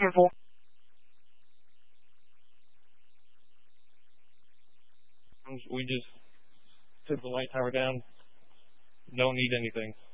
careful. We just took the light tower down. Don't need anything.